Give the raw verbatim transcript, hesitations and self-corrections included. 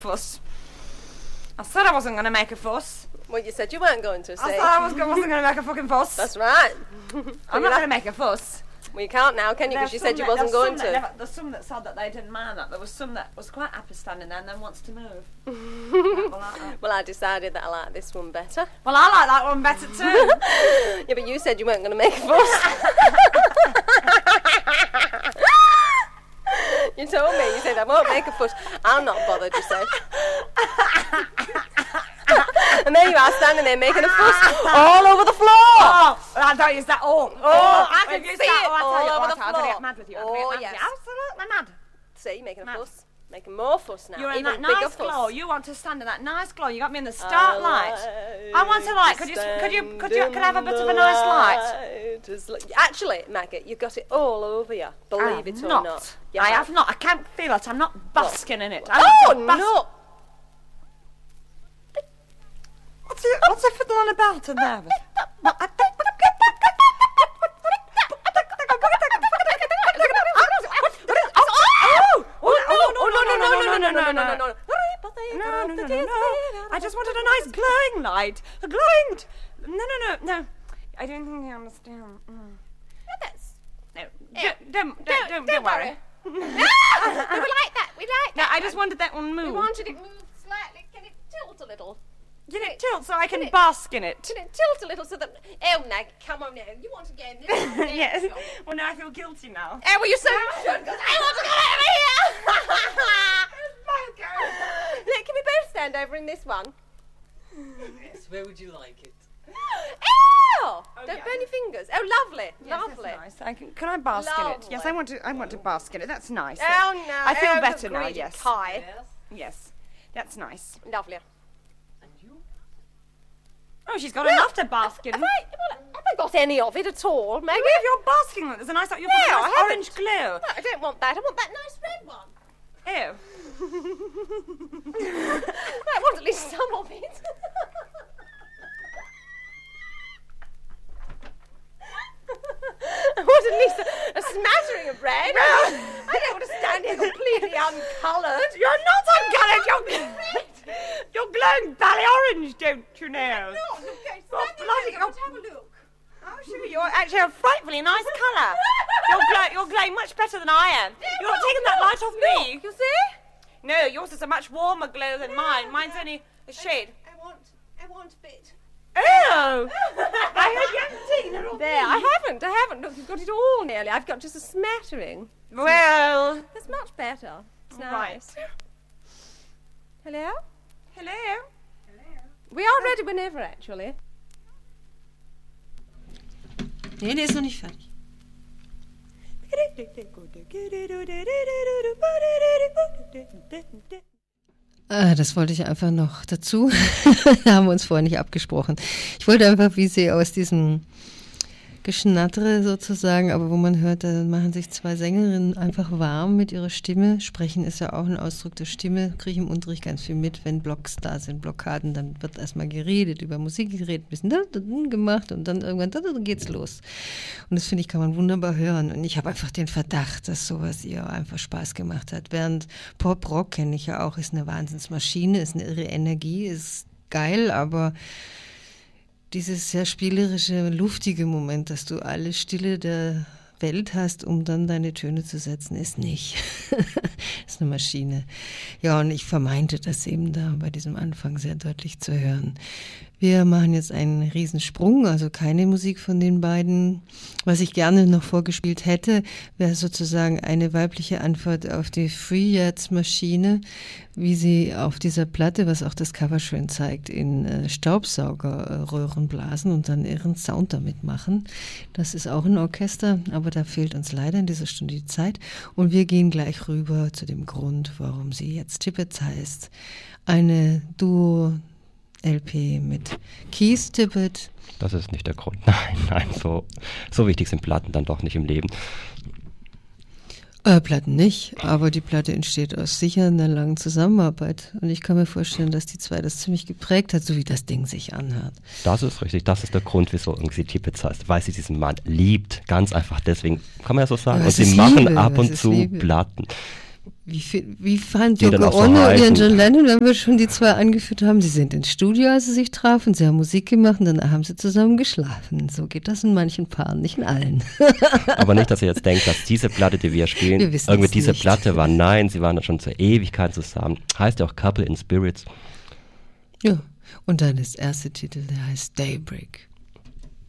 fuss. I said I wasn't going to make a fuss. Well, you said you weren't going to, see. I said I was, wasn't going to make a fucking fuss. That's right. I'm not going to make a fuss. Well, you can't now, can you? Because you said you wasn't going to. Never, there's some that said that they didn't mind that. There was some that was quite happy standing there and then wants to move. Well, well, I decided that I like this one better. Well, I like that one better too. Yeah, but you said you weren't going to make a fuss. You told me. You said I won't make a fuss. I'm not bothered, you said. And there you are, standing there making a fuss all over the floor. Oh, I don't use that all. Oh, oh I can use that all, all over the floor. I'm going to get mad with you. I'm oh, get mad yes. with you. Absolutely mad. See, you're making a mad. fuss. Making more fuss now. You're in Even that bigger nice fuss. glow. You want to stand in that nice glow. You got me in the starlight. I, I want to light. Could you, could you, could you, could I have a bit of a nice light? light? Actually, Maggot, you've got it all over you. Believe it or not. not. I have not. I can't feel it. I'm not basking in it. I Oh, want to bas- no. What's it, what's it fiddling about in there? I just wanted a nice glowing light. A glowing... T- no, no, no, no. I don't think you understand. Mm. That's... No, don't, don't, don't, don't, don't worry. No, we like that. We like No, that. I just wanted that one moved. We wanted it moved slightly. Can it tilt a little? Can it tilt so I can Can it- bask in it? Can it tilt a little so that... Oh, Nag, come on now. You want to get in this? Yes. Well, now I feel guilty now. Oh, well, you so should, because I want to get out of here. Look, can we both stand over in this one? Yes, where would you like it? Ew! Oh, Don't yeah. burn your fingers. Oh, lovely. Yes, lovely. that's nice. I can, can I bask in it? Lovely. Yes, I want to. I want to bask in it. That's nice. Oh, no. I feel oh, better now. greedy Yes. Kai. Yes. Yes, that's nice. Lovely. And you? Oh, she's got enough to bask in. Have I, well, have I got any of it at all, Maggie? Maybe if you're basking in it, there's a nice, you've got No, a I nice haven't. orange glow. No, I don't want that. I want that nice red one. Ew. I want at least some of it. I want at least a, a smattering of red. I don't want to stand here completely uncoloured. You're not uncoloured. You're, you're glowing bally orange, don't you know? No, look, okay, Oh, stand bloody there, hell. let's have a look. Oh, sure, you're actually a frightfully nice colour. You're, glow, you're glowing much better than I am. You're not taking that light off me. Look, you see? No, yours is a much warmer glow than mine. Mine's only a shade. I want, I want a bit. Ew! I heard you haven't taken it off There, me. I haven't, I haven't. Look, you've got it all nearly. I've got just a smattering. Well, That's much better. It's right. nice. Hello? Hello. We are ready whenever, actually. Nee, der ist noch nicht fertig. Ah, das wollte ich einfach noch dazu. Da haben wir uns vorher nicht abgesprochen. Ich wollte einfach, wie sie aus diesem Geschnattere sozusagen, aber wo man hört, da machen sich zwei Sängerinnen einfach warm mit ihrer Stimme. Sprechen ist ja auch ein Ausdruck der Stimme. Kriege ich im Unterricht ganz viel mit, wenn Blocks da sind, Blockaden, dann wird erstmal geredet, über Musik geredet, ein bisschen da, da, da gemacht und dann irgendwann da, da geht's los. Und das finde ich, kann man wunderbar hören. Und ich habe einfach den Verdacht, dass sowas ihr einfach Spaß gemacht hat. Während Pop-Rock, kenne ich ja auch, ist eine Wahnsinnsmaschine, ist eine irre Energie, ist geil, aber dieses sehr spielerische, luftige Moment, dass du alle Stille der Welt hast, um dann deine Töne zu setzen, ist nicht. Ist eine Maschine. Ja, und ich vermeinte das eben da bei diesem Anfang sehr deutlich zu hören. Wir machen jetzt einen Riesensprung, also keine Musik von den beiden. Was ich gerne noch vorgespielt hätte, wäre sozusagen eine weibliche Antwort auf die Free-Jazz-Maschine, wie sie auf dieser Platte, was auch das Cover schön zeigt, in äh, Staubsaugerröhren blasen und dann ihren Sound damit machen. Das ist auch ein Orchester, aber da fehlt uns leider in dieser Stunde die Zeit. Und wir gehen gleich rüber zu dem Grund, warum sie jetzt Tippett heißt. Eine Duo L P mit Keith Tippett. Das ist nicht der Grund. Nein, nein, so, so wichtig sind Platten dann doch nicht im Leben. Äh, Platten nicht, aber die Platte entsteht aus sicher einer langen Zusammenarbeit. Und ich kann mir vorstellen, dass die zwei das ziemlich geprägt hat, so wie das Ding sich anhört. Das ist richtig, das ist der Grund, wieso irgendwie Tippett heißt, weil sie diesen Mann liebt. Ganz einfach deswegen, kann man ja so sagen. Ja, und es sie ist machen Liebe, ab es und ist zu Liebe. Platten. Wie, viel, wie fand Die dann Yoko auch so Ono und heißen. Ian John Lennon, wenn wir schon die zwei angeführt haben? Sie sind ins Studio, als sie sich trafen, sie haben Musik gemacht und dann haben sie zusammen geschlafen. So geht das in manchen Paaren, nicht in allen. Aber nicht, dass ihr jetzt denkt, dass diese Platte, die wir spielen, Wir wissen irgendwie es diese nicht. Platte war. Nein, sie waren schon zur Ewigkeit zusammen. Heißt ja auch Couple in Spirits. Ja, und dann das erste Titel, der heißt Daybreak.